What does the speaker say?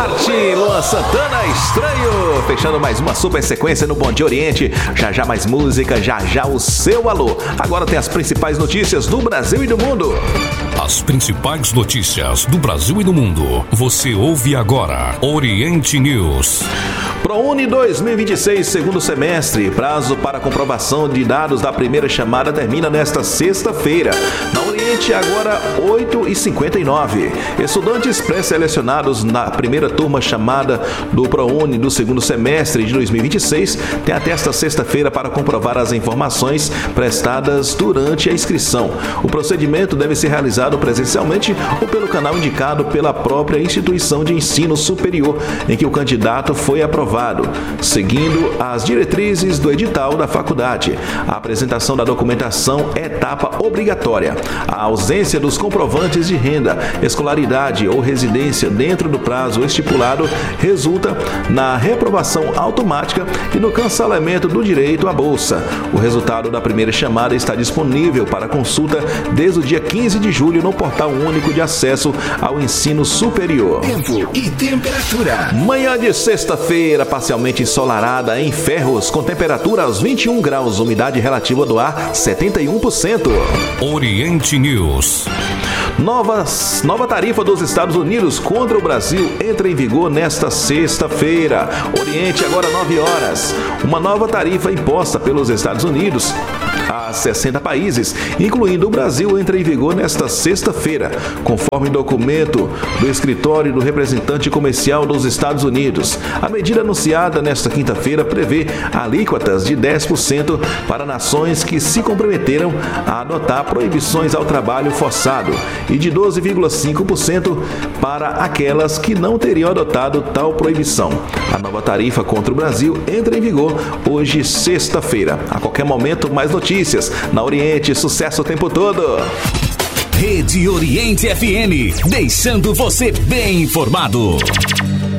Duarte, Luan Santana, Estranho. Fechando mais uma super sequência no Bom Dia Oriente. Já já mais música, já já o seu alô. Agora tem as principais notícias do Brasil e do mundo. As principais notícias do Brasil e do mundo. Você ouve agora Oriente News. ProUni 2026, segundo semestre. Prazo para comprovação de dados da primeira chamada termina nesta sexta-feira. Na Oriente, agora 8h59. Estudantes pré-selecionados na primeira turma chamada do ProUni do segundo semestre de 2026 têm até esta sexta-feira para comprovar as informações prestadas durante a inscrição. O procedimento deve ser realizado presencialmente ou pelo canal indicado pela própria instituição de ensino superior em que o candidato foi aprovado, seguindo as diretrizes do edital da faculdade. A apresentação da documentação é etapa obrigatória. A ausência dos comprovantes de renda, escolaridade ou residência dentro do prazo estipulado resulta na reprovação automática e no cancelamento do direito à bolsa. O resultado da primeira chamada está disponível para consulta desde o dia 15 de julho no Portal Único de Acesso ao Ensino Superior. Tempo e temperatura. Manhã de sexta-feira, parcialmente ensolarada em Ferros, com temperatura aos 21 graus, umidade relativa do ar 71%. Oriente News. Nova tarifa dos Estados Unidos contra o Brasil entra em vigor nesta sexta-feira. Oriente, agora 9 horas. Uma nova tarifa imposta pelos Estados Unidos a 60 países, incluindo o Brasil, entra em vigor nesta sexta-feira, conforme documento do Escritório do Representante Comercial dos Estados Unidos. A medida anunciada nesta quinta-feira prevê alíquotas de 10% para nações que se comprometeram a adotar proibições ao trabalho forçado e de 12,5% para aquelas que não teriam adotado tal proibição. A nova tarifa contra o Brasil entra em vigor hoje, sexta-feira. A qualquer momento, mais notícias na Oriente, sucesso o tempo todo. Rede Oriente FM, deixando você bem informado.